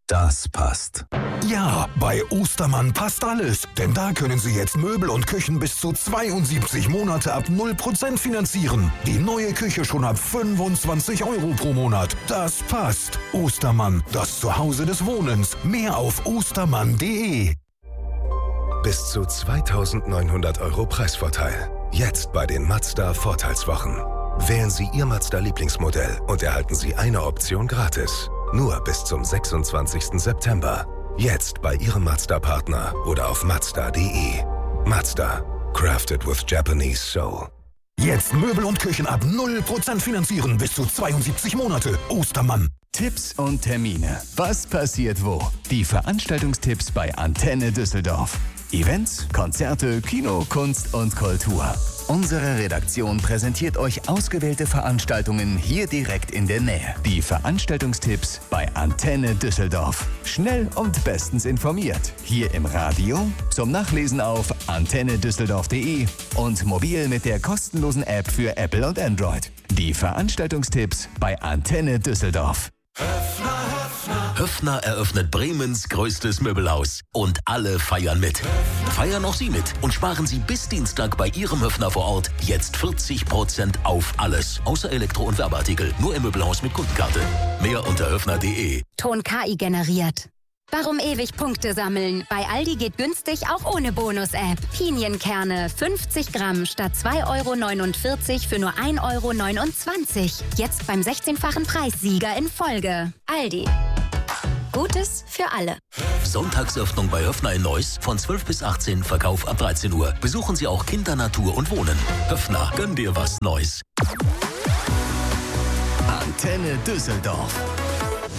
Das passt. Ja, bei Ostermann passt alles. Denn da können Sie jetzt Möbel und Küchen bis zu 72 Monate ab 0% finanzieren. Die neue Küche schon ab 25 € pro Monat. Das passt. Ostermann, das Zuhause des Wohnens. Mehr auf ostermann.de. Bis zu 2.900 € Preisvorteil. Jetzt bei den Mazda Vorteilswochen. Wählen Sie Ihr Mazda-Lieblingsmodell und erhalten Sie eine Option gratis. Nur bis zum 26. September. Jetzt bei Ihrem Mazda-Partner oder auf Mazda.de. Mazda. Crafted with Japanese Soul. Jetzt Möbel und Küchen ab 0% finanzieren bis zu 72 Monate. Ostermann. Tipps und Termine. Was passiert wo? Die Veranstaltungstipps bei Antenne Düsseldorf. Events, Konzerte, Kino, Kunst und Kultur. Unsere Redaktion präsentiert euch ausgewählte Veranstaltungen hier direkt in der Nähe. Die Veranstaltungstipps bei Antenne Düsseldorf. Schnell und bestens informiert. Hier im Radio, zum Nachlesen auf antennedüsseldorf.de und mobil mit der kostenlosen App für Apple und Android. Die Veranstaltungstipps bei Antenne Düsseldorf. Höffner eröffnet Bremens größtes Möbelhaus. Und alle feiern mit. Feiern auch Sie mit und sparen Sie bis Dienstag bei Ihrem Höffner vor Ort jetzt 40% auf alles. Außer Elektro- und Werbeartikel. Nur im Möbelhaus mit Kundenkarte. Mehr unter höffner.de. Ton KI generiert. Warum ewig Punkte sammeln? Bei Aldi geht günstig auch ohne Bonus-App. Pinienkerne 50 Gramm statt 2,49 € für nur 1,29 €. Jetzt beim 16-fachen Preissieger in Folge. Aldi. Gutes für alle. Sonntagsöffnung bei Höffner in Neuss von 12 bis 18, Verkauf ab 13 Uhr. Besuchen Sie auch Kinder, Natur und Wohnen. Höffner, gönn dir was Neues. Antenne Düsseldorf.